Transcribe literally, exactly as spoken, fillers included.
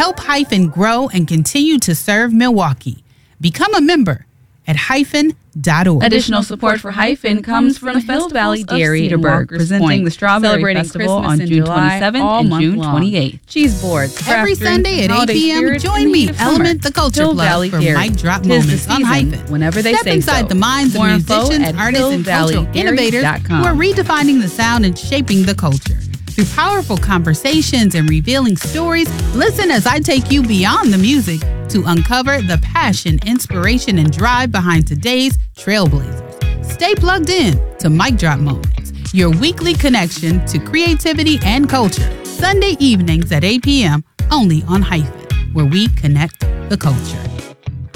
Help Hyphen grow and continue to serve Milwaukee. Become a member at hyphen dot org. Additional support for Hyphen comes from the Hill Valley Dairy in Cedarburg, presenting the Strawberry Festival on June twenty-seventh and June twenty-eighth. Cheese boards, every Sunday at eight p.m. Join me, Element the Culture Club, for Mic Drop Moments on Hyphen. Whenever they Step say inside so. the minds of More musicians, info at artists, and cultural innovators who are redefining the sound and shaping the culture. Through powerful conversations and revealing stories, listen as I take you beyond the music to uncover the passion, inspiration, and drive behind today's trailblazers. Stay plugged in to Mic Drop Moments, your weekly connection to creativity and culture. Sunday evenings at eight p.m. only on Hyphen, where we connect the culture.